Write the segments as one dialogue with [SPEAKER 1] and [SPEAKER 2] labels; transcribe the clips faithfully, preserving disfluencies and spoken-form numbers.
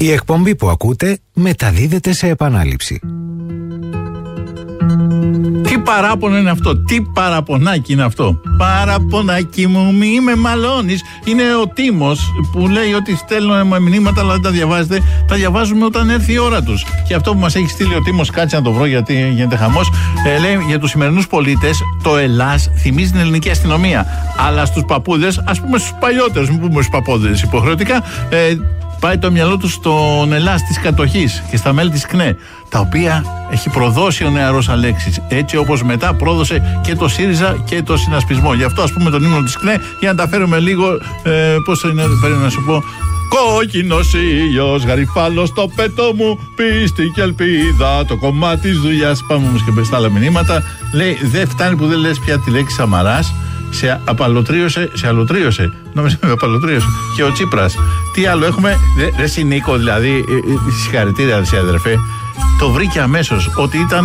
[SPEAKER 1] Η εκπομπή που ακούτε μεταδίδεται σε επανάληψη.
[SPEAKER 2] Τι παράπονο είναι αυτό, τι παραπονάκι είναι αυτό. Παραπονάκι μου, μη με μαλώνεις. Είναι ο Τίμος που λέει ότι στέλνουν μηνύματα αλλά δεν τα διαβάζετε. Τα διαβάζουμε όταν έρθει η ώρα τους. Και αυτό που μας έχει στείλει ο Τίμος, κάτσε να το βρω γιατί γίνεται χαμός. Ε, λέει για τους σημερινούς πολίτες, το Ελλάς θυμίζει την ελληνική αστυνομία. Αλλά στους παππούδες, ας πούμε στους παλιότερους, μην πούμε στους παππούδες υποχρεωτικά, ε, πάει το μυαλό του στον Ελλάς της κατοχής και στα μέλη της ΚΝΕ, τα οποία έχει προδώσει ο νεαρός Αλέξης, έτσι όπως μετά πρόδωσε και το ΣΥΡΙΖΑ και το συνασπισμό. Γι' αυτό ας πούμε τον ύμνο της ΚΝΕ, για να τα φέρουμε λίγο, ε, πώς είναι, φέρει να σου πω. Κόκκινος ήλιος, γαριφάλος στο πέτο μου, πίστη και ελπίδα, το κομμάτι της δουλειάς. Πάμε όμως και στα άλλα μηνύματα. Λέει, δεν φτάνει που δεν λες πια τη λέξη Σαμαράς. Σε απαλωτρίωσε, σε αλωτρίωσε. Νόμιζα με απαλωτρίωσε. Και ο Τσίπρας. Τι άλλο έχουμε, ρε Συνίκο, δηλαδή, συγχαρητήρια, σε αδερφέ. Το βρήκε αμέσως ότι ήταν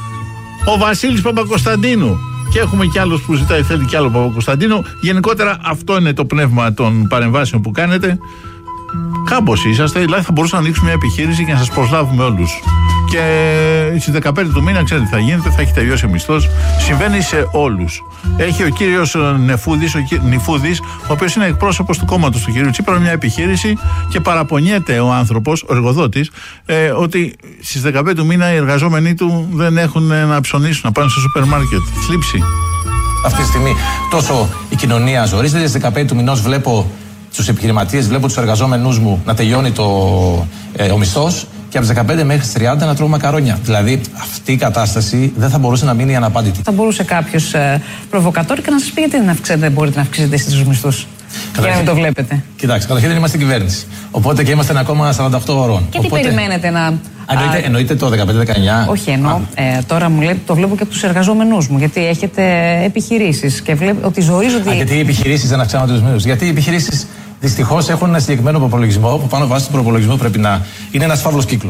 [SPEAKER 2] ο Βασίλης Παπακοσταντίνου. Και έχουμε κι άλλους που ζητάει, θέλει κι άλλο Παπακοσταντίνου. Γενικότερα αυτό είναι το πνεύμα των παρεμβάσεων που κάνετε. Κάμπος είσαστε, δηλαδή θα μπορούσαμε να ανοίξουμε μια επιχείρηση και να σας προσλάβουμε όλους. Και στις δεκαπέντε του μήνα, ξέρετε τι θα γίνεται, θα έχει τελειώσει ο μισθός. Συμβαίνει σε όλους. Έχει ο κύριος Νεφούδης, ο κ... Νιφούδης, ο οποίος είναι εκπρόσωπος του κόμματος του κύριου Τσίπρα, μια επιχείρηση και παραπονιέται ο άνθρωπος, ο εργοδότης, ε, ότι στις δεκαπέντε του μήνα οι εργαζόμενοι του δεν έχουν να ψωνίσουν, να πάνε στο σούπερ μάρκετ. Θλίψη.
[SPEAKER 3] Αυτή τη στιγμή τόσο η κοινωνία ζορίζεται. Στις δεκαπέντε του μηνός βλέπω τους επιχειρηματίες, βλέπω τους εργαζόμενους μου να τελειώνει το, ε, ο μισθός και από τις δεκαπέντε μέχρι τις τριάντα να τρώω μακαρόνια. Δηλαδή αυτή η κατάσταση δεν θα μπορούσε να μείνει αναπάντητη.
[SPEAKER 4] Θα μπορούσε κάποιος ε, προβοκατόρ και να σας πει γιατί δεν, αυξέτε, δεν μπορείτε να αυξήσετε στους μισθούς. Για να μην το βλέπετε.
[SPEAKER 3] Κοιτάξτε, καταρχήν δεν είμαστε κυβέρνηση. Οπότε και είμαστε ακόμα σαράντα οκτώ ωρών.
[SPEAKER 4] Και τι
[SPEAKER 3] Οπότε...
[SPEAKER 4] περιμένετε να.
[SPEAKER 3] Εννοείται, εννοείται το δεκαπέντε δεκαεννιά.
[SPEAKER 4] Όχι, εννοώ. Ε, τώρα μου λέτε, το βλέπω και από τους εργαζόμενούς μου. Γιατί έχετε επιχειρήσεις και βλέπω ότι ζορίζονται.
[SPEAKER 3] Α, γιατί οι επιχειρήσεις δεν αυξάνονται τους μισθούς. Γιατί οι επιχειρήσεις δυστυχώς έχουν ένα συγκεκριμένο προπολογισμό που πάνω βάσει του προπολογισμού πρέπει να είναι ένας φαύλος κύκλος.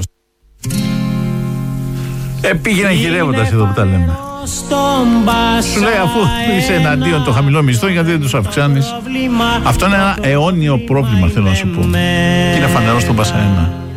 [SPEAKER 2] Ε, πήγαινε γυρεύοντας εδώ που τα λέμε. Σου λέει αφού είσαι εναντίον των χαμηλών μισθών, γιατί δεν τους αυξάνεις. Αυτό είναι ένα αιώνιο πρόβλημα, θέλω να σου πω. Και είναι φανερό στον Πασαένα.